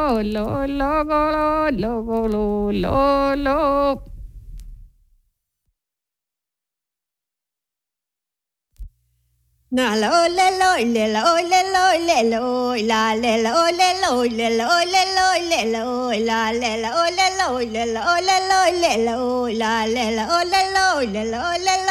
lo, lo. Na lo le lo le lo le lo le lo la le lo le lo le lo le lo le lo la le lo le lo le lo le lo le lo la le lo le lo le lo le lo